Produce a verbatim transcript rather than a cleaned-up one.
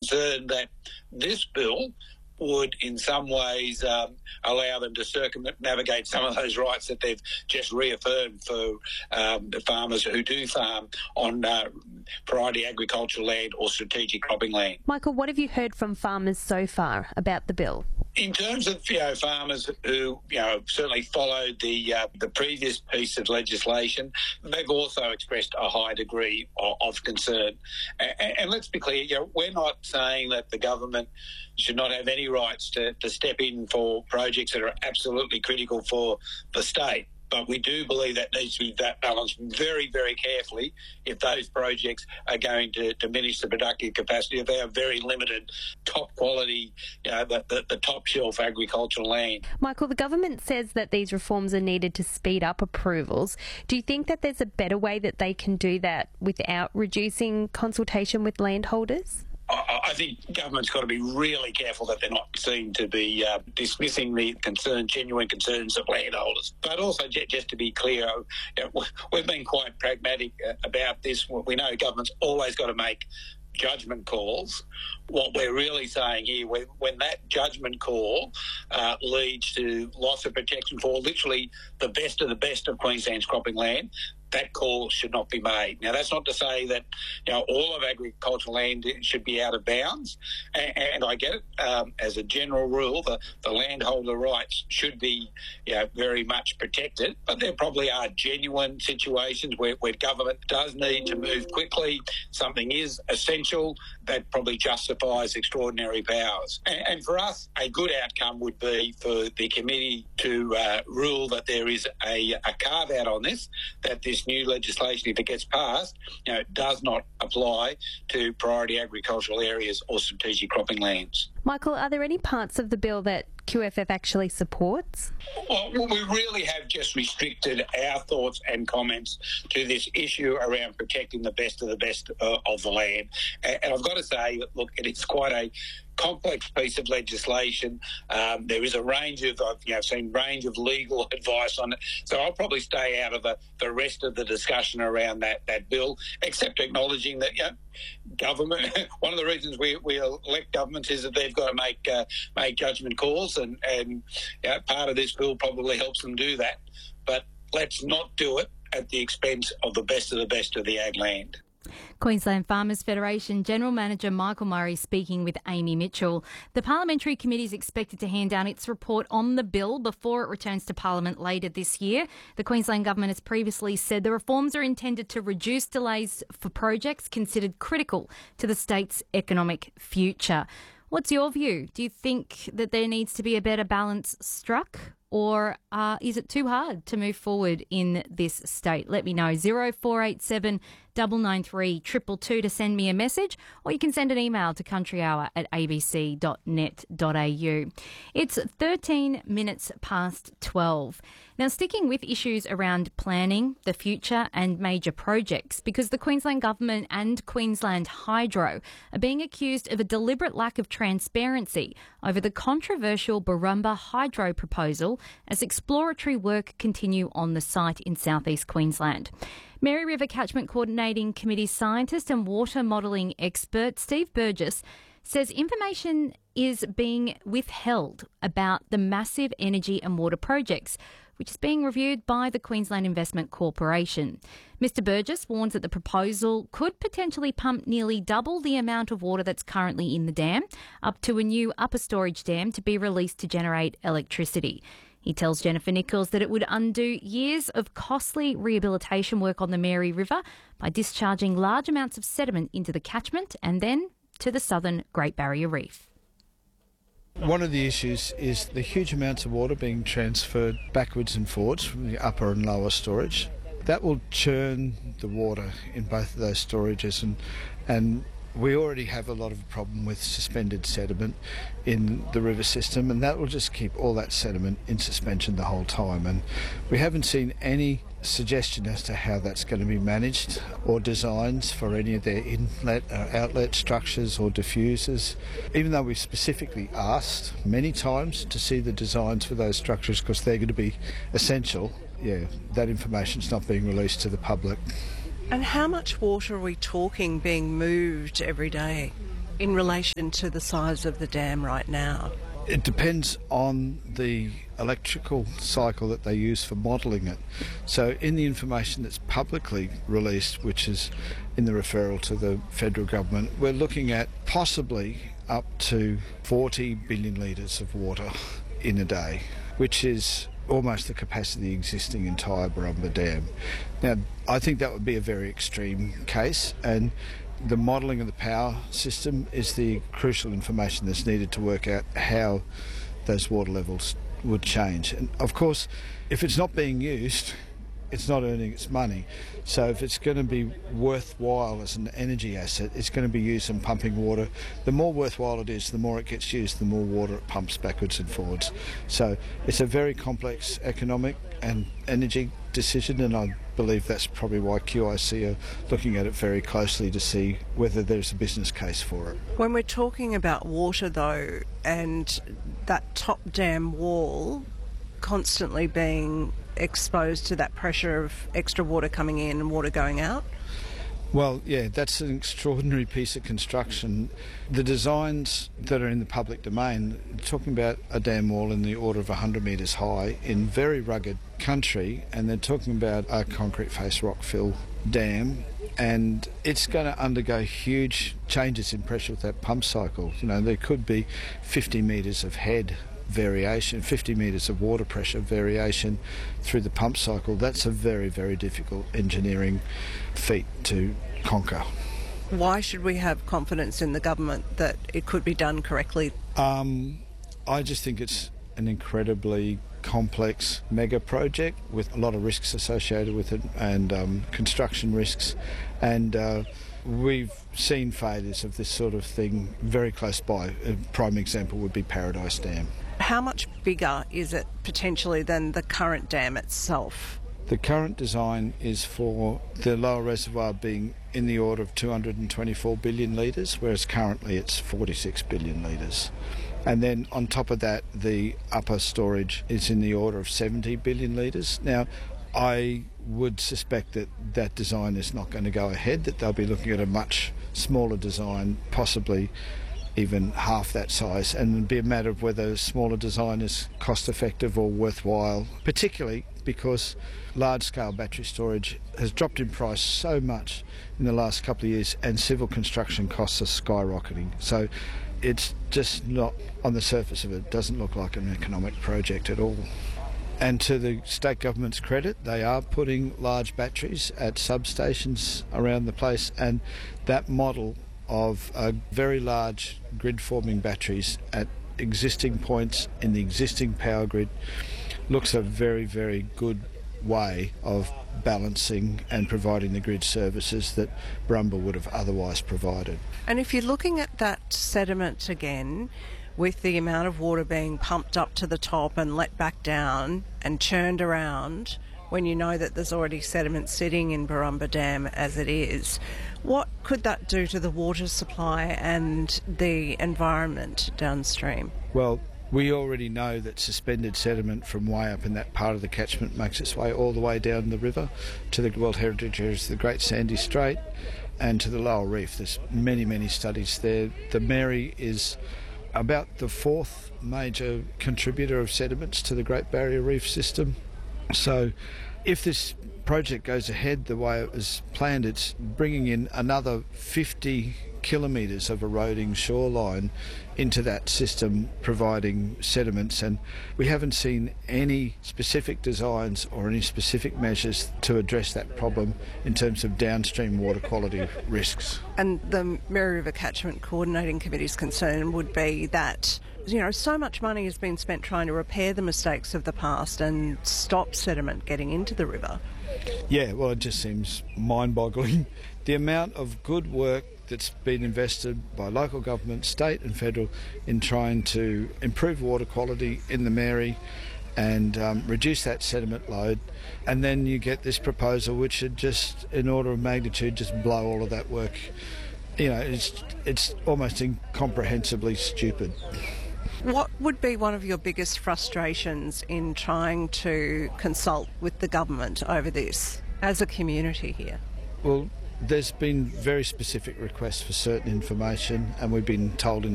concerned that this bill would in some ways um, allow them to circumnavigate some of those rights that they've just reaffirmed for um, the farmers who do farm on uh, priority agricultural land or strategic cropping land. Michael, what have you heard from farmers so far about the bill? In terms of you know farmers who you know certainly followed the uh, the previous piece of legislation, they've also expressed a high degree of, of concern. And, and let's be clear, you know, we're not saying that the government should not have any rights to, to step in for projects that are absolutely critical for the state. But we do believe that needs to be that balanced very, very carefully if those projects are going to diminish the productive capacity, if they are very limited, top quality, you know, the, the, the top shelf agricultural land. Michael, the government says that these reforms are needed to speed up approvals. Do you think that there's a better way that they can do that without reducing consultation with landholders? I think government's got to be really careful that they're not seen to be uh, dismissing the concern, genuine concerns of landholders. But also, just to be clear, you know, we've been quite pragmatic about this. We know government's always got to make judgment calls. What we're really saying here, when, when that judgment call uh, leads to loss of protection for literally the best of the best of Queensland's cropping land, that call should not be made. Now, that's not to say that you know all of agricultural land should be out of bounds, and, and I get it. Um, as a general rule, the, the landholder rights should be you know, very much protected, but there probably are genuine situations where, where government does need to move quickly. Something is essential that probably justifies extraordinary powers. And, and for us, a good outcome would be for the committee to uh, rule that there is a, a carve-out on this, that this new legislation, if it gets passed, you know, does not apply to priority agricultural areas or strategic cropping lands. Michael, are there any parts of the bill that Q F F actually supports? Well, we really have just restricted our thoughts and comments to this issue around protecting the best of the best uh, of the land. And, and I've got to say, look, it's quite a complex piece of legislation. Um, there is a range of, I've you know, seen range of legal advice on it. So I'll probably stay out of the, the rest of the discussion around that, that bill, except acknowledging that, you know, government, one of the reasons we, we elect governments is that they've got to make uh, make judgment calls, and, and you know, part of this bill probably helps them do that. But let's not do it at the expense of the best of the best of the ag land. Queensland Farmers Federation General Manager Michael Murray speaking with Amy Mitchell. The Parliamentary Committee is expected to hand down its report on the bill before it returns to Parliament later this year. The Queensland Government has previously said the reforms are intended to reduce delays for projects considered critical to the state's economic future. What's your view? Do you think that there needs to be a better balance struck? Or uh, is it too hard to move forward in this state? Let me know. zero four eight seven nine nine three two two two to send me a message, or you can send an email to countryhour at a b c dot net dot a u. It's thirteen minutes past twelve. Now, sticking with issues around planning, the future and major projects, because the Queensland Government and Queensland Hydro are being accused of a deliberate lack of transparency over the controversial Barumba Hydro proposal as exploratory work continue on the site in southeast Queensland. Mary River Catchment Coordinating Committee scientist and water modelling expert Steve Burgess says information is being withheld about the massive energy and water projects, which is being reviewed by the Queensland Investment Corporation. Mister Burgess warns that the proposal could potentially pump nearly double the amount of water that's currently in the dam up to a new upper storage dam to be released to generate electricity. He tells Jennifer Nichols that it would undo years of costly rehabilitation work on the Mary River by discharging large amounts of sediment into the catchment and then to the southern Great Barrier Reef. One of the issues is the huge amounts of water being transferred backwards and forwards from the upper and lower storage. That will churn the water in both of those storages, and and we already have a lot of problem with suspended sediment in the river system, and that will just keep all that sediment in suspension the whole time. And we haven't seen any suggestion as to how that's going to be managed or designs for any of their inlet or outlet structures or diffusers, even though we've specifically asked many times to see the designs for those structures because they're going to be essential. Yeah, that information's not being released to the public. And how much water are we talking being moved every day? in relation to the size of the dam right now? It depends on the electrical cycle that they use for modelling it. So in the information that's publicly released, which is in the referral to the federal government, we're looking at possibly up to forty billion litres of water in a day, which is almost the capacity existing entire Barumba Dam. Now, I think that would be a very extreme case, and the modelling of the power system is the crucial information that's needed to work out how those water levels would change. And of course, if it's not being used, it's not earning its money. So if it's going to be worthwhile as an energy asset, it's going to be used in pumping water. The more worthwhile it is, the more it gets used, the more water it pumps backwards and forwards. So it's a very complex economic and energy decision, and I believe that's probably why Q I C are looking at it very closely to see whether there's a business case for it. When we're talking about water though, and that top dam wall constantly being exposed to that pressure of extra water coming in and water going out? Well, yeah, that's an extraordinary piece of construction. The designs that are in the public domain, talking about a dam wall in the order of one hundred metres high in very rugged country, and they're talking about a concrete face rock fill dam, and it's going to undergo huge changes in pressure with that pump cycle. You know, there could be fifty metres of head variation, fifty metres of water pressure variation through the pump cycle. That's a very, very difficult engineering feat to conquer. Why should we have confidence in the government that it could be done correctly? Um, I just think it's an incredibly complex mega project with a lot of risks associated with it, and um, construction risks, and uh, we've seen failures of this sort of thing very close by. A prime example would be Paradise Dam. How much bigger is it potentially than the current dam itself? The current design is for the lower reservoir being in the order of two hundred twenty-four billion litres, whereas currently it's forty-six billion litres. And then on top of that, the upper storage is in the order of seventy billion litres. Now, I would suspect that that design is not going to go ahead, that they'll be looking at a much smaller design, possibly even half that size, and it'd be a matter of whether a smaller design is cost effective or worthwhile, particularly because large-scale battery storage has dropped in price so much in the last couple of years, and civil construction costs are skyrocketing. So it's just not, on the surface of it, doesn't look like an economic project at all. And to the state government's credit, they are putting large batteries at substations around the place, and that model of uh, very large grid-forming batteries at existing points in the existing power grid looks a very, very good way of balancing and providing the grid services that Barumba would have otherwise provided. And if you're looking at that sediment again, with the amount of water being pumped up to the top and let back down and churned around, when you know that there's already sediment sitting in Barumba Dam as it is, what could that do to the water supply and the environment downstream? Well, we already know that suspended sediment from way up in that part of the catchment makes its way all the way down the river to the World Heritage Areas, the Great Sandy Strait, and to the Lower Reef. There's many, many studies there. The Mary is about the fourth major contributor of sediments to the Great Barrier Reef system. So if this project goes ahead the way it was planned, it's bringing in another fifty kilometres of eroding shoreline into that system, providing sediments, and we haven't seen any specific designs or any specific measures to address that problem in terms of downstream water quality risks. And the Mary River Catchment Coordinating Committee's concern would be that, you know, so much money has been spent trying to repair the mistakes of the past and stop sediment getting into the river. Yeah, well, it just seems mind-boggling. The amount of good work that's been invested by local government, state and federal, in trying to improve water quality in the Mary and um, reduce that sediment load, and then you get this proposal which would just, in order of magnitude, just blow all of that work. You know, it's it's almost incomprehensibly stupid. What would be one of your biggest frustrations in trying to consult with the government over this as a community here? Well, There's been very specific requests for certain information, and we've been told in